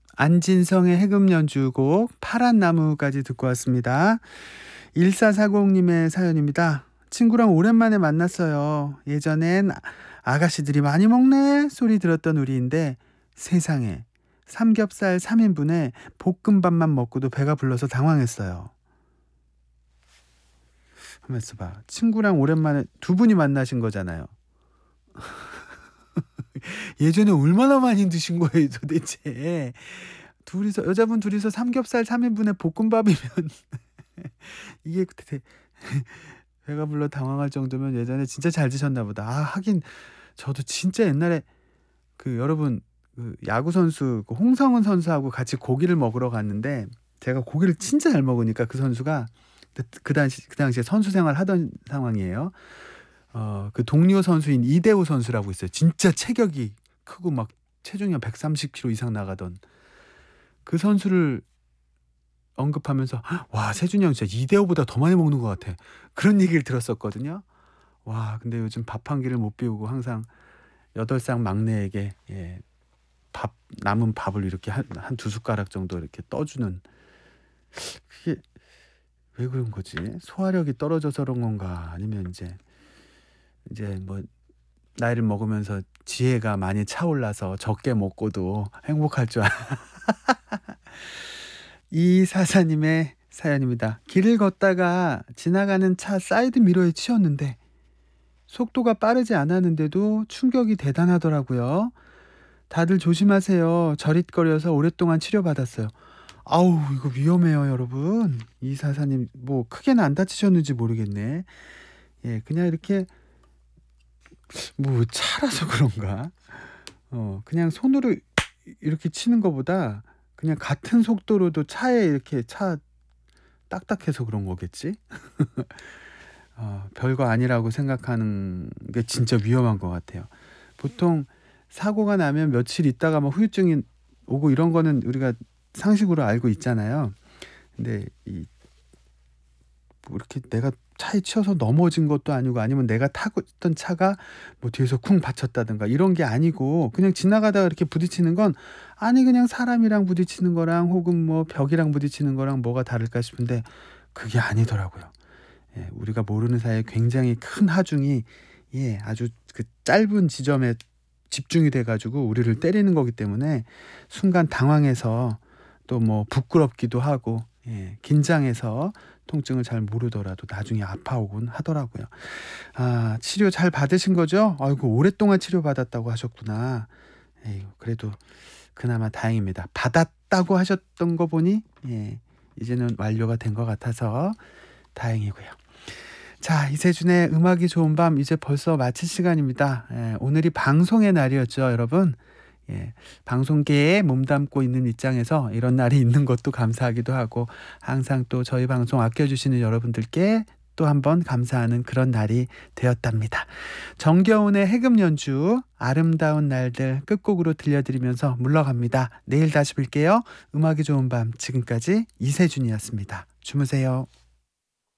안진성의 해금 연주곡 파란 나무까지 듣고 왔습니다. 1440님의 사연입니다. 친구랑 오랜만에 만났어요. 예전엔 아가씨들이 많이 먹네 소리 들었던 우리인데 세상에 삼겹살 3인분에 볶음밥만 먹고도 배가 불러서 당황했어요. 하면서 봐. 친구랑 오랜만에 두 분이 만나신 거잖아요. 예전에 얼마나 많이 드신 거예요, 도대체. 둘이서 여자분 둘이서 삼겹살 3인분에 볶음밥이면 이게 배가 불러 당황할 정도면 예전에 진짜 잘 드셨나 보다. 하긴 저도 진짜 옛날에 여러분 야구 선수 홍성은 선수하고 같이 고기를 먹으러 갔는데 제가 고기를 진짜 잘 먹으니까 그 선수가 그 당시에 선수 생활 하던 상황이에요. 그 동료 선수인 이대호 선수라고 있어요. 진짜 체격이 크고 막 체중이 한 130kg 이상 나가던 그 선수를 언급하면서 와, 세준이 형 진짜 이대호보다 더 많이 먹는 것 같아. 그런 얘기를 들었었거든요. 와, 근데 요즘 밥 한 끼를 못 비우고 항상 8살 막내에게 남은 밥을 이렇게 한 두 숟가락 정도 이렇게 떠주는, 그게 왜 그런 거지? 소화력이 떨어져서 그런 건가? 아니면 이제 뭐 나이를 먹으면서 지혜가 많이 차올라서 적게 먹고도 행복할 줄 이사사님의 사연입니다. 길을 걷다가 지나가는 차 사이드 미러에 치였는데 속도가 빠르지 않았는데도 충격이 대단하더라고요. 다들 조심하세요. 저릿거려서 오랫동안 치료받았어요. 아우, 이거 위험해요, 여러분. 이사사님 뭐 크게는 안 다치셨는지 모르겠네. 예, 그냥 이렇게 뭐 차라서 그런가? 그냥 손으로 이렇게 치는 것보다 그냥 같은 속도로도 차에 이렇게 차 딱딱해서 그런 거겠지? 별거 아니라고 생각하는 게 진짜 위험한 것 같아요. 보통 사고가 나면 며칠 있다가 막 후유증이 오고 이런 거는 우리가 상식으로 알고 있잖아요. 근데 뭐 이렇게 내가 차에 치여서 넘어진 것도 아니고 아니면 내가 타고 있던 차가 뭐 뒤에서 쿵 받쳤다든가 이런 게 아니고 그냥 지나가다가 이렇게 부딪히는 건 그냥 사람이랑 부딪히는 거랑 혹은 뭐 벽이랑 부딪히는 거랑 뭐가 다를까 싶은데 그게 아니더라고요. 예, 우리가 모르는 사이에 굉장히 큰 하중이 아주 그 짧은 지점에 집중이 돼가지고 우리를 때리는 거기 때문에 순간 당황해서 또 뭐 부끄럽기도 하고 긴장해서 통증을 잘 모르더라도 나중에 아파오곤 하더라고요. 치료 잘 받으신 거죠? 아이고, 오랫동안 치료받았다고 하셨구나. 에이, 그래도 그나마 다행입니다. 받았다고 하셨던 거 보니 이제는 완료가 된 것 같아서 다행이고요. 자, 이세준의 음악이 좋은 밤 이제 벌써 마칠 시간입니다. 오늘이 방송의 날이었죠, 여러분. 방송계에 몸담고 있는 입장에서 이런 날이 있는 것도 감사하기도 하고 항상 또 저희 방송 아껴주시는 여러분들께 또 한번 감사하는 그런 날이 되었답니다. 정겨운의 해금 연주 아름다운 날들 끝곡으로 들려드리면서 물러갑니다. 내일 다시 뵐게요. 음악이 좋은 밤 지금까지 이세준이었습니다. 주무세요.